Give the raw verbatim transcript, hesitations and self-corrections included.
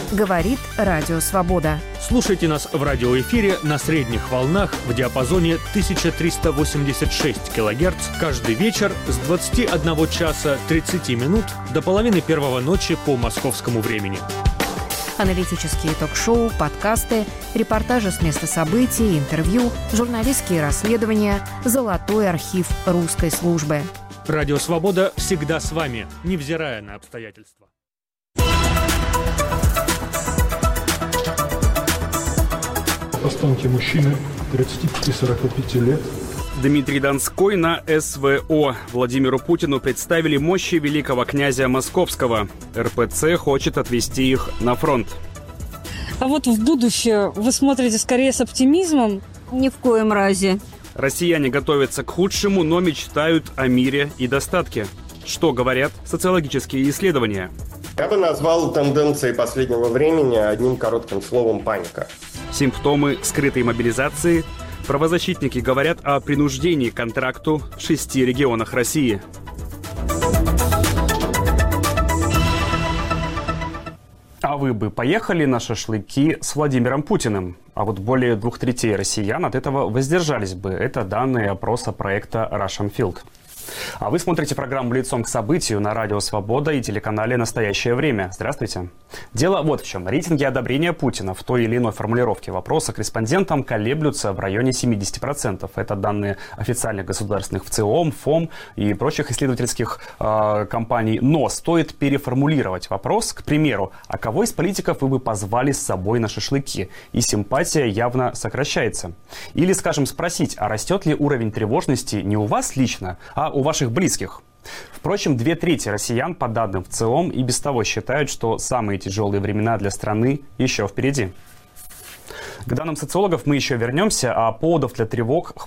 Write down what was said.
Говорит Радио Свобода. Слушайте нас в радиоэфире на средних волнах в диапазоне тысяча триста восемьдесят шесть килогерц каждый вечер с двадцати одного часа тридцати минут до половины первого ночи по московскому времени. Аналитические ток-шоу, подкасты, репортажи с места событий, интервью, журналистские расследования, золотой архив русской службы. Радио «Свобода» всегда с вами, невзирая на обстоятельства. Останки мужчины тридцати пяти — сорока пяти лет. Дмитрий Донской на эс вэ о. Владимиру Путину представили мощи великого князя Московского. эр пэ цэ хочет отвести их на фронт. А вот в будущее вы смотрите скорее с оптимизмом? Ни в коем разе. Россияне готовятся к худшему, но мечтают о мире и достатке. Что говорят социологические исследования? Я бы назвал тенденции последнего времени одним коротким словом «паника». Симптомы скрытой мобилизации. Правозащитники говорят о принуждении к контракту в шести регионах России. А вы бы поехали на шашлыки с Владимиром Путиным? А вот более двух третей россиян от этого воздержались бы. Это данные опроса проекта Russian Field. А вы смотрите программу «Лицом к событию» на Радио Свобода и телеканале «Настоящее время». Здравствуйте. Дело вот в чем. Рейтинги одобрения Путина в той или иной формулировке вопроса к респондентам колеблются в районе семидесяти процентов. Это данные официальных государственных ВЦИОМ, ФОМ и прочих исследовательских э, компаний. Но стоит переформулировать вопрос, к примеру, а кого из политиков вы бы позвали с собой на шашлыки? И симпатия явно сокращается. Или, скажем, спросить, а растет ли уровень тревожности не у вас лично, а у ваших близких? Впрочем, две трети россиян, по данным ВЦИОМ, и без того считают, что самые тяжелые времена для страны еще впереди. К данным социологов мы еще вернемся, а поводов для тревог